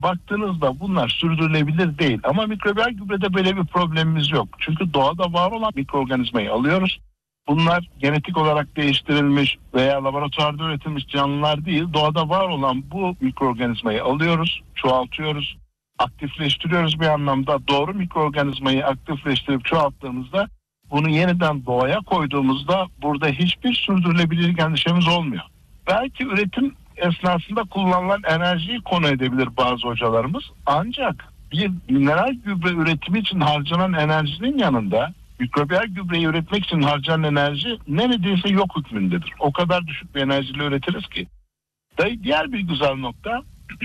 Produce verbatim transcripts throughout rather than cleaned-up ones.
Baktığınızda bunlar sürdürülebilir değil. Ama mikrobiyal gübrede böyle bir problemimiz yok. Çünkü doğada var olan mikroorganizmayı alıyoruz. Bunlar genetik olarak değiştirilmiş veya laboratuvarda üretilmiş canlılar değil. Doğada var olan bu mikroorganizmayı alıyoruz, çoğaltıyoruz, aktifleştiriyoruz bir anlamda. Doğru mikroorganizmayı aktifleştirip çoğalttığımızda, bunu yeniden doğaya koyduğumuzda burada hiçbir sürdürülebilirlik endişemiz olmuyor. Belki üretim esnasında kullanılan enerjiyi konu edebilir bazı hocalarımız. Ancak bir mineral gübre üretimi için harcanan enerjinin yanında mikrobiyal gübreyi üretmek için harcanan enerji neredeyse yok hükmündedir. O kadar düşük bir enerjiyle üretiriz ki. Diğer bir güzel nokta,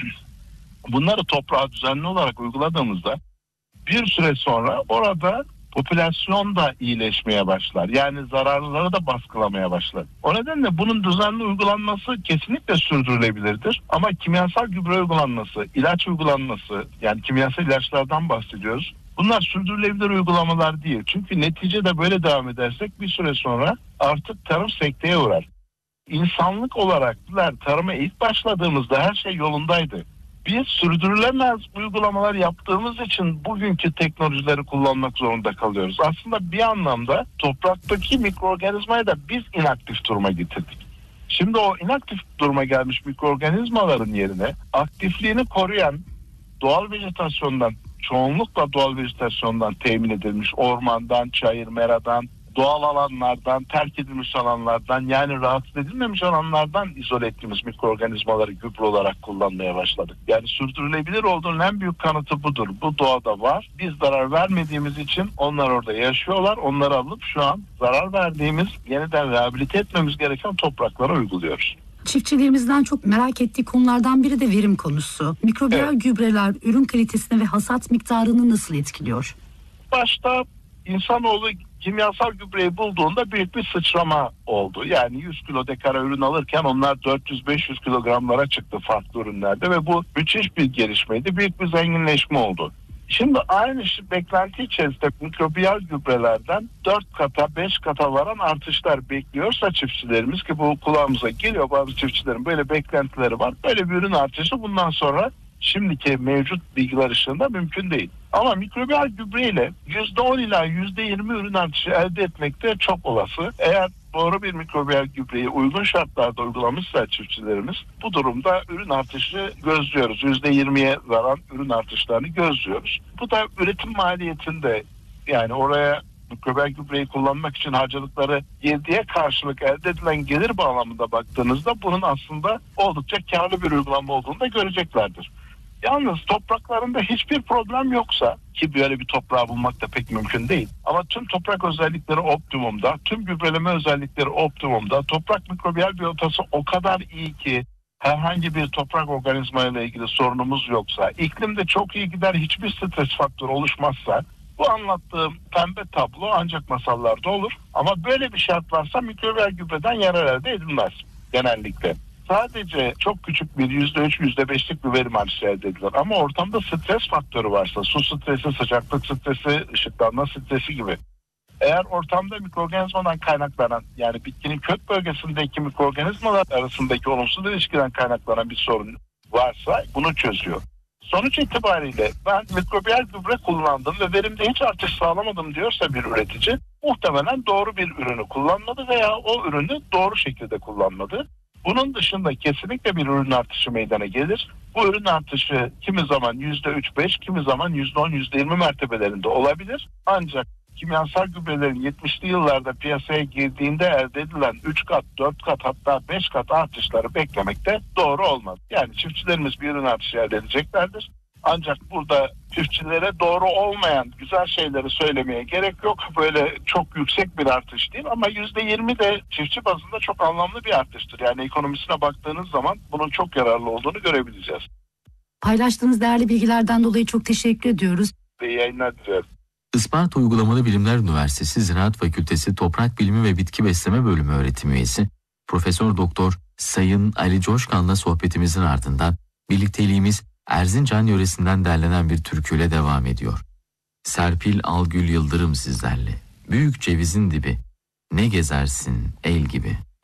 bunları toprağa düzenli olarak uyguladığımızda bir süre sonra orada popülasyon da iyileşmeye başlar. Yani zararlıları da baskılamaya başlar. O nedenle bunun düzenli uygulanması kesinlikle sürdürülebilirdir. Ama kimyasal gübre uygulanması, ilaç uygulanması, yani kimyasal ilaçlardan bahsediyoruz. Bunlar sürdürülebilir uygulamalar değil. Çünkü neticede böyle devam edersek bir süre sonra artık tarım sekteye uğrar. İnsanlık olarak tarıma ilk başladığımızda her şey yolundaydı. Biz sürdürülemez uygulamalar yaptığımız için bugünkü teknolojileri kullanmak zorunda kalıyoruz. Aslında bir anlamda topraktaki mikroorganizmayı da biz inaktif duruma getirdik. Şimdi o inaktif duruma gelmiş mikroorganizmaların yerine aktifliğini koruyan doğal vejetasyondan, çoğunlukla doğal vejetasyondan temin edilmiş ormandan, çayır, meradan, doğal alanlardan, terk edilmiş alanlardan, yani rahatsız edilmemiş alanlardan izole ettiğimiz mikroorganizmaları gübre olarak kullanmaya başladık. Yani sürdürülebilir olduğunun en büyük kanıtı budur. Bu doğada var. Biz zarar vermediğimiz için onlar orada yaşıyorlar. Onları alıp şu an zarar verdiğimiz, yeniden rehabilite etmemiz gereken topraklara uyguluyoruz. Çiftçilerimizden çok merak ettiği konulardan biri de verim konusu. Mikrobiyal evet. gübreler ürün kalitesini ve hasat miktarını nasıl etkiliyor? Başta insanoğlu kimyasal gübreyi bulduğunda büyük bir sıçrama oldu. Yani yüz kilo dekara ürün alırken onlar dört yüz beş yüz kilogramlara çıktı farklı ürünlerde ve bu müthiş bir gelişmeydi. Büyük bir zenginleşme oldu. Şimdi aynı beklenti içerisinde mikrobiyal gübrelerden dört kata beş kata varan artışlar bekliyorsa çiftçilerimiz, ki bu kulağımıza geliyor, bazı çiftçilerin böyle beklentileri var. Böyle bir ürün artışı bundan sonra şimdiki mevcut bilgiler ışığında mümkün değil. Ama mikrobiyal gübreyle yüzde on ila yüzde yirmi ürün artışı elde etmek de çok olası. Eğer doğru bir mikrobiyal gübreyi uygun şartlarda uygulamışsa çiftçilerimiz, bu durumda ürün artışı gözlüyoruz. yüzde yirmiye varan ürün artışlarını gözlüyoruz. Bu da üretim maliyetinde, yani oraya mikrobiyal gübreyi kullanmak için harcadıkları girdiye karşılık elde edilen gelir bağlamında baktığınızda bunun aslında oldukça karlı bir uygulama olduğunu da göreceklerdir. Yalnız topraklarında hiçbir problem yoksa, ki böyle bir toprağı bulmak da pek mümkün değil, ama tüm toprak özellikleri optimumda, tüm gübreleme özellikleri optimumda, toprak mikrobiyal biyotası o kadar iyi ki herhangi bir toprak organizmayla ilgili sorunumuz yoksa, iklim de çok iyi gider, hiçbir stres faktörü oluşmazsa, bu anlattığım pembe tablo ancak masallarda olur. Ama böyle bir şart varsa mikrobiyal gübreden yarar elde edilmez genellikle. Sadece çok küçük bir yüzde üç, yüzde beşlik bir verim artışı elde edilir. Ama ortamda stres faktörü varsa, su stresi, sıcaklık stresi, ışıklanma stresi gibi. Eğer ortamda mikroorganizmadan kaynaklanan, yani bitkinin kök bölgesindeki mikroorganizmalar arasındaki olumsuz ilişkiden kaynaklanan bir sorun varsa bunu çözüyor. Sonuç itibariyle ben mikrobiyal gübre kullandım ve verimde hiç artış sağlamadım diyorsa bir üretici, muhtemelen doğru bir ürünü kullanmadı veya o ürünü doğru şekilde kullanmadı. Bunun dışında kesinlikle bir ürün artışı meydana gelir. Bu ürün artışı kimi zaman yüzde üç beş, kimi zaman yüzde on yüzde yirmi mertebelerinde olabilir. Ancak kimyasal gübrelerin yetmişli yıllarda piyasaya girdiğinde elde edilen üç kat, dört kat, hatta beş kat artışları beklemek de doğru olmaz. Yani çiftçilerimiz bir ürün artışı elde edeceklerdir. Ancak burada çiftçilere doğru olmayan güzel şeyleri söylemeye gerek yok. Böyle çok yüksek bir artış değil ama yüzde yirmi de çiftçi bazında çok anlamlı bir artıştır. Yani ekonomisine baktığınız zaman bunun çok yararlı olduğunu görebileceğiz. Paylaştığınız değerli bilgilerden dolayı çok teşekkür ediyoruz. İyi yayınlar diliyorum. Isparta Uygulamalı Bilimler Üniversitesi Ziraat Fakültesi Toprak Bilimi ve Bitki Besleme Bölümü öğretim üyesi Profesör Doktor Sayın Ali Coşkan'la sohbetimizin ardından birlikteliğimiz Erzincan yöresinden derlenen bir türküyle devam ediyor. Serpil Algül Yıldırım sizlerle. Büyük cevizin dibi, ne gezersin el gibi.